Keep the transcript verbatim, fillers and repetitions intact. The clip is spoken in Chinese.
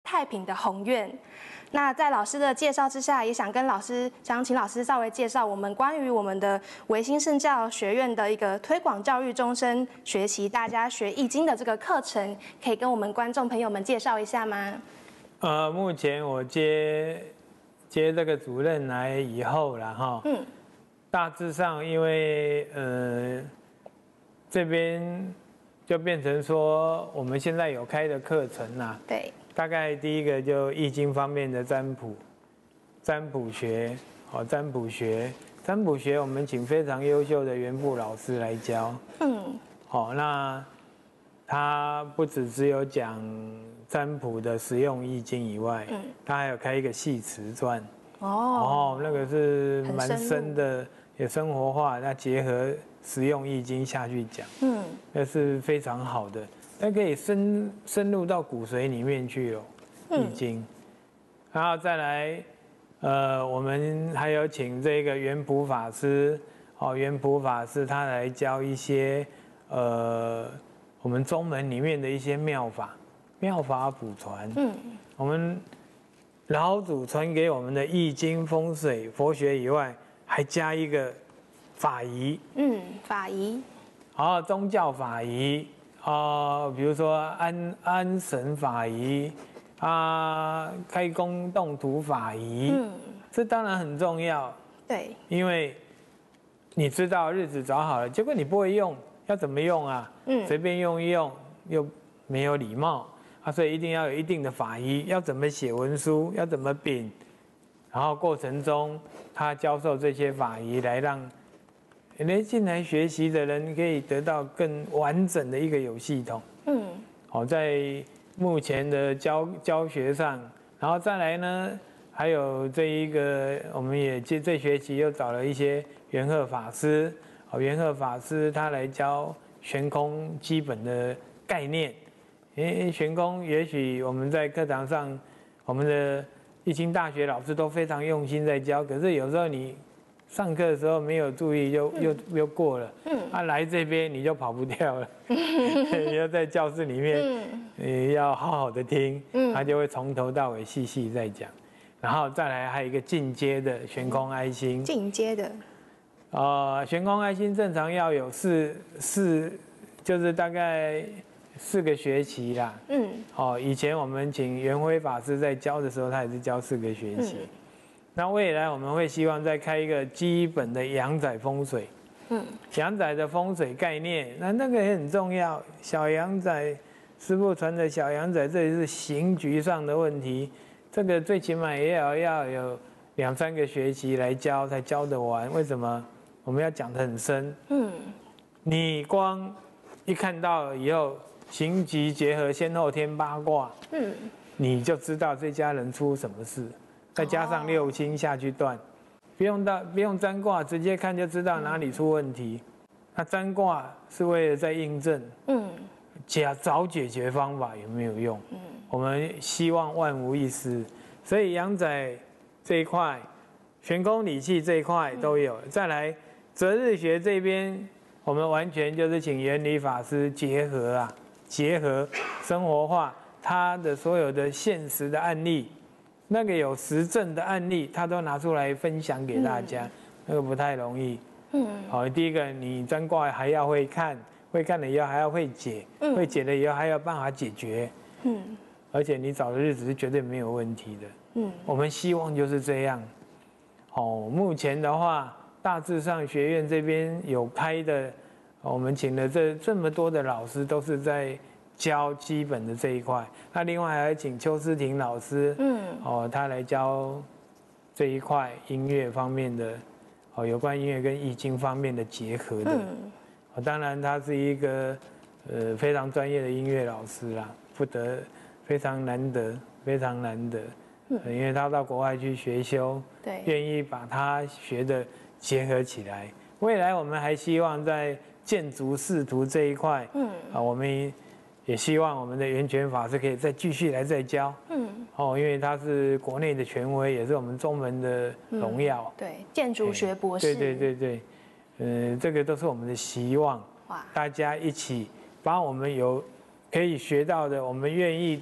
太平的宏愿。那在老师的介绍之下，也想跟老师，想请老师稍微介绍我们关于我们的维新圣教学院的一个推广教育终身学习大家学易经的这个课程，可以跟我们观众朋友们介绍一下吗？ 呃，目前我接接这个主任来以后了哈，嗯，大致上因为呃这边就变成说我们现在有开的课程啦， 对。 大概第一个就易经方面的占卜，占卜学，哦，占卜学，占卜学我们请非常优秀的元部老师来教，嗯，好，那他不只只有讲占卜的实用易经以外，嗯，他还有开一个系辞传，哦，哦，那个是蛮深的，也生活化，那结合实用易经下去讲，嗯，那是非常好的。那可以深深入到骨髓里面去哦，易经，然后再来，呃，我们还有请这个元普法师，哦，元普法师他来教一些，呃，我们宗门里面的一些妙法，妙法普传，嗯，我们老祖传给我们的易经、风水、佛学以外，还加一个法仪，嗯， 法仪， 好，宗教法仪。啊、呃，比如说安安神法仪啊，开工动土法仪，嗯，这当然很重要， 对， 因为你知道日子找好了，结果你不会用，要怎么用啊？嗯，随便用一用又没有礼貌啊，所以一定要有一定的法仪，要怎么写文书，要怎么禀，然后过程中他教授这些法仪来让。来进来学习的人可以得到更完整的一个有系统，嗯，好，在目前的教教学上，然后再来呢，还有这一个，我们也这这学期又找了一些元鹤法师，哦，元鹤法师他来教悬空基本的概念，因为悬空也许我们在课堂上，我们的易经大学老师都非常用心在教，可是有时候你。上课的时候没有注意，又又又过了。嗯，啊，来这边你就跑不掉了。你要在教室里面，你要好好的听，他就会从头到尾细细在讲。然后再来还有一个进阶的悬空哀心。 进阶的， 呃，悬空哀心正常要有四四，就是大概四个学期啦。嗯，哦，以前我们请元辉法师在教的时候，他也是教四个学期。嗯，那未来我们会希望再开一个基本的阳宅风水，嗯，阳宅的风水概念，那那个也很重要。小阳宅，师父传的小阳宅，这里是刑局上的问题，这个最起码也要要有两三个学期来教才教得完。为什么？我们要讲得很深，嗯，你光一看到以后，刑局结合先后天八卦，嗯，你就知道这家人出什么事。再加上六亲下去断，不用到不用占卦，直接看就知道哪里出问题。那占卦是为了在印证，嗯，假找解决方法有没有用？嗯，我们希望万无一失。所以阳宅这一块，悬空理气这一块都有。再来择日学这边，我们完全就是请元理法师结合啊，结合生活化他的所有的现实的案例。那个有实证的案例，他都拿出来分享给大家，嗯、那个不太容易。嗯，好，第一个你占卦还要会看，会看了以后还要会解，嗯、会解了以后还要办法解决。嗯，而且你找的日子是绝对没有问题的。嗯，我们希望就是这样。哦，目前的话，大致上学院这边有开的，我们请了这这么多的老师，都是在。教基本的这一块，那另外还请邱思婷老师，嗯，哦，他来教这一块音乐方面的，哦，有关音乐跟易经方面的结合的，嗯，哦，当然他是一个呃非常专业的音乐老师啦，不得非常难得，非常难得，嗯，因为他到国外去学修，对，愿意把他学的结合起来。未来我们还希望在建筑视图这一块，嗯，啊，我们。也希望我们的圆泉法师可以再继续来再教，嗯，哦，因为他是国内的权威，也是我们宗门的荣耀， 嗯、对，建筑学博士， 对对对对，呃，这个都是我们的希望，哇，大家一起把我们有可以学到的，我们愿意的。